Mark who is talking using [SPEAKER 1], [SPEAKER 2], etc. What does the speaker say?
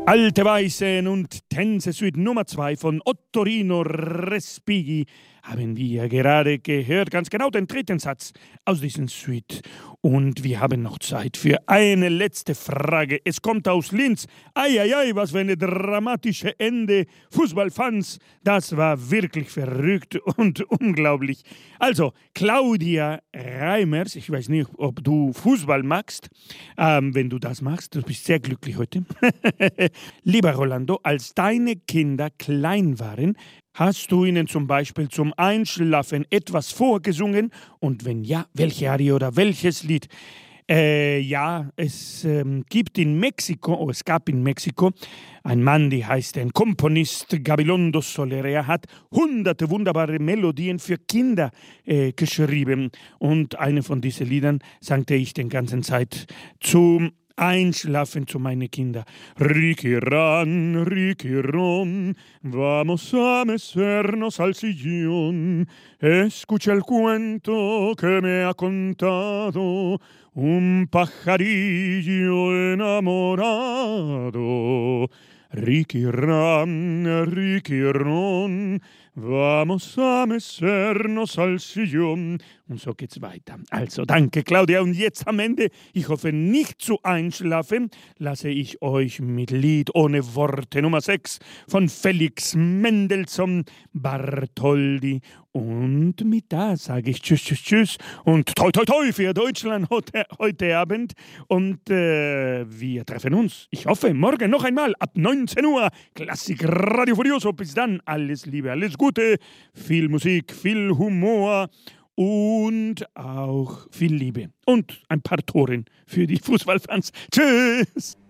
[SPEAKER 1] Alte Weisen und Tänze Suite Nummer 2 von Ottorino Respighi haben wir gerade gehört, ganz genau den dritten Satz aus diesem Suite. Und wir haben noch Zeit für eine letzte Frage. Es kommt aus Linz. Eieiei, was für eine dramatische Ende. Fußballfans, das war wirklich verrückt und unglaublich. Also, Claudia Reimers, ich weiß nicht, ob du Fußball magst. Wenn du das machst, du bist sehr glücklich heute. Lieber Rolando, als deine Kinder klein waren, hast du ihnen zum Beispiel zum Einschlafen etwas vorgesungen? Und wenn ja, welche Arie oder welches Lied? Es gab in Mexiko einen Mann, der heißt ein Komponist, Gabilondo Soler. Er hat hunderte wunderbare Melodien für Kinder geschrieben. Und eine von diesen Liedern sangte ich den ganzen Zeit zum Einschlafen zu meinen Kindern. Ricky Ron, vamos a mecernos al sillón. Escucha el cuento que me ha contado un pajarillo enamorado. Ricky Ron, vamos a mecernos al sillón. Und so geht's weiter. Also, danke, Claudia. Und jetzt am Ende, ich hoffe nicht zu einschlafen, lasse ich euch mit Lied ohne Worte Nummer 6 von Felix Mendelssohn Bartholdy. Und mit das sage ich Tschüss und toi toi toi für Deutschland heute Abend. Und wir treffen uns, ich hoffe, morgen noch einmal ab 19 Uhr. Klassik Radio Furioso. Bis dann, alles Liebe, alles Gute, viel Musik, viel Humor und auch viel Liebe. Und ein paar Toren für die Fußballfans. Tschüss!